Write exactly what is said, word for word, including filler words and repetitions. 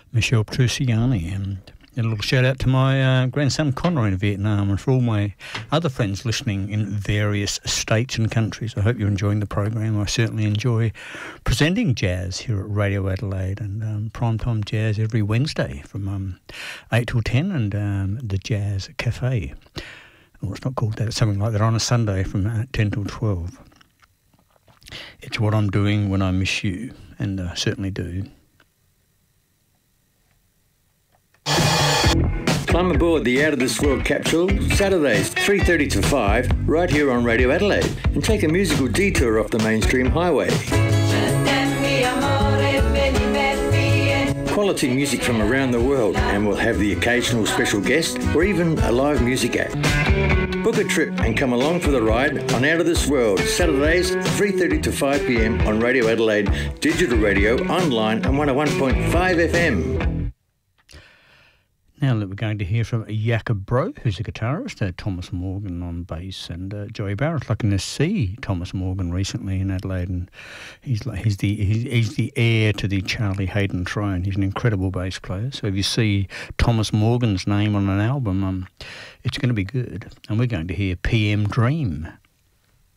Michelle Truciani, and a little shout out to my uh, grandson Connor in Vietnam, and for all my other friends listening in various states and countries. I hope you're enjoying the program. I certainly enjoy presenting jazz here at Radio Adelaide, and um, Primetime Jazz every Wednesday from um, eight till ten, and um, the Jazz Cafe. Well, it's not called that, it's something like that on a Sunday from uh, ten till twelve. It's what I'm doing when I miss you, and I uh, certainly do. Climb aboard the Out of This World capsule, Saturdays three thirty to five, right here on Radio Adelaide, and take a musical detour off the mainstream highway. Quality music from around the world, and we'll have the occasional special guest or even a live music act. Book a trip and come along for the ride on Out of This World, Saturdays three thirty to five p.m. on Radio Adelaide, digital radio, online and one oh one point five F M. Now that we're going to hear from Jakob Bro, who's a guitarist, uh, Thomas Morgan on bass, and uh, Joey Barrett. Lucky to see Thomas Morgan recently in Adelaide, and he's like he's the he's, he's the heir to the Charlie Hayden throne. He's an incredible bass player. So if you see Thomas Morgan's name on an album, um, it's going to be good. And we're going to hear P M Dream.